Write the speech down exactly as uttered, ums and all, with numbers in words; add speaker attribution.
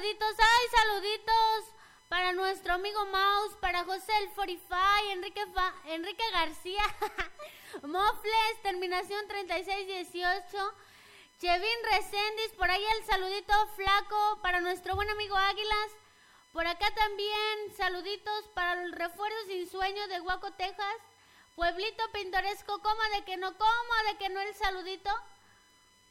Speaker 1: saluditos, ay, saluditos para nuestro amigo Mouse, para José el cuarenta y cinco, Enrique, Fa, Enrique García, Mofles, terminación treinta y seis dieciocho, Chevin Reséndiz, por ahí el saludito flaco para nuestro buen amigo Águilas. Por acá también saluditos para el refuerzo sin sueño de Huaco, Texas. Pueblito pintoresco, ¿cómo de que no? ¿Cómo de que no el saludito?